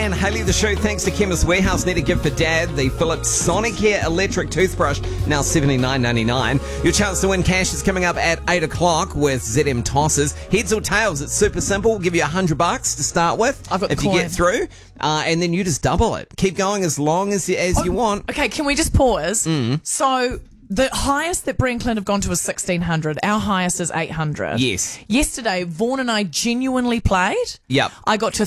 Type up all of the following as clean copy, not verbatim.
and Hayley the Shoe. Thanks to Chemist Warehouse. Need a gift for Dad. The Philips Sonicare electric toothbrush, now $79.99. Your chance to win cash is coming up at 8 o'clock with ZM Tosses. Heads or tails, it's super simple. We'll give you $100 to start with. I've got the if you coin. get through. And then you just double it. Keep going as long as you want. Okay, can we just pause? So the highest that Bree and Clint have gone to is 1,600. Our highest is 800. Yes. Yesterday, Vaughan and I genuinely played. Yep. I got to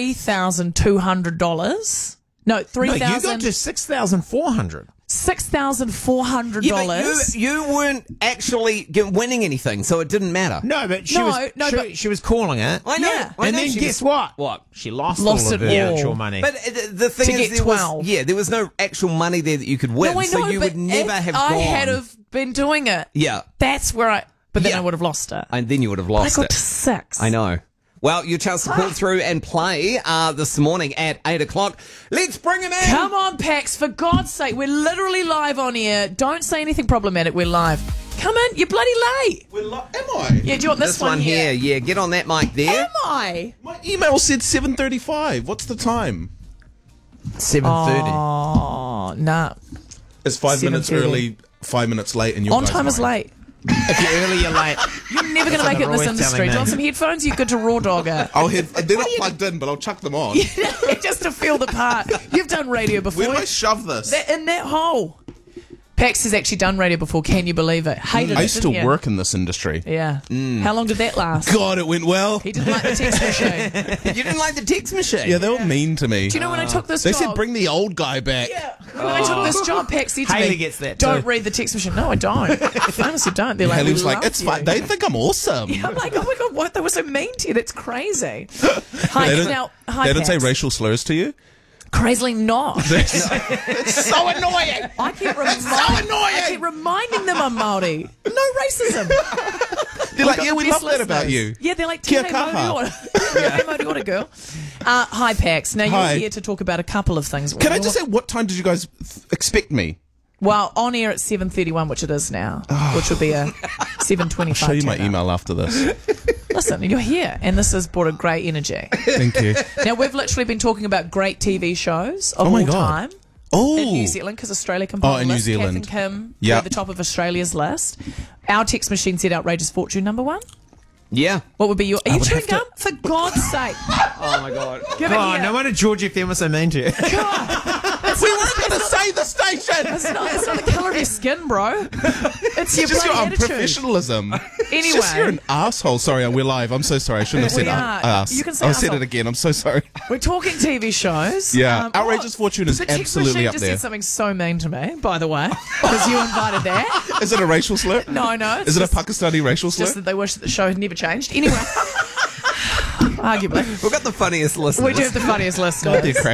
$3,200. No, 3,000. No, you got to 6,400. $6,400. Yeah, but you weren't actually winning anything, so it didn't matter. No, but she was calling it. I know. Yeah. I And know then she guess was- what? What? She lost Lost all of it her all. actual money. But the thing To is, get there 12. there was no actual money there that you could win, No, I know, so you but would never if have I gone. had have been doing it. Yeah, That's where But then Yeah. I would have lost it. and then you would have I lost got it. to 6. I know. Well, your chance to call through and play this morning at 8 o'clock. Let's bring him in. Come on, Pax, for God's sake. We're literally live on air. Don't say anything problematic. We're live. Come in. You're bloody late. Am I? Yeah, do you want this, This one here. Yeah, get on that mic there. Am I? My email said 7:35. What's the time? 7:30. Oh, nah. It's 5 minutes 7:30. early, 5 minutes late, and you're On time is late. If you're early, you're late. You're never going to make it in this always industry. telling Do you me. want some headphones? You're good to raw dog it. They're not plugged in, but I'll chuck them on. Just to feel the part. You've done radio before. Where do I shove this? In that hole. Pax has actually done radio before. Can you believe it? Hated I it, used to didn't you? work in this industry. Yeah. How long did that last? God, it went well. He didn't like the text machine. You didn't like the text machine? Yeah, they were mean to me. Do you know when I took this They job? said bring the old guy back. Yeah. When I took this job, Pax said to Hayley me, gets that don't too. read the text machine. No, I don't. I honestly don't. They're like, Haley we was like, love it's you. fine. They think I'm awesome. Yeah, I'm like, oh my God, what? They were so mean to you. That's crazy. Hi, They didn't, now, hi, they didn't say Pax. racial slurs to you? Crazily not. It's so annoying. I keep, annoying. I keep reminding them I'm Māori. No racism. They're like, Got yeah, the we best love that about listeners. you. Yeah, they're like, Kia Te kaha. Māori Māori girl. Hi, Pax. Now, Hi. you're here to talk about a couple of things. Can I just say, what time did you guys expect me? Well, on air at 7:31, which it is now, which will be a 7:25. I'll show you my turnout. email after this. Listen, you're here, and this has brought a great energy. Thank you. Now, we've literally been talking about great TV shows of Oh my all God. time. Oh, In New Zealand, because Australia compiled Oh, in a New list. Zealand. Kath and Kim Yeah. were the top of Australia's list. Our text machine said Outrageous Fortune number 1. Yeah. What would be your... Are you would chewing have to- gum? For God's sake. Oh, my God. Give it Oh, here. no wonder Georgie FM was so mean to you. we weren't going to say the station. It's not the colour of your skin, bro. It's your Just your bloody attitude. unprofessionalism. Anyway. It's just you're an asshole. Sorry, we're live. I'm so sorry. I shouldn't have said We are. ass. You can say I said arsehole. it again. I'm so sorry. We're talking TV shows. Yeah, Outrageous Fortune is the text absolutely machine up just there. said something so mean to me, by the way, because you invited that. Is it a racial slur? No, it's Is it a just- Pakistani racial slur? Just that they wish that the show had never changed. Anyway, arguably. We've got the funniest listeners. We do have the funniest listeners. They're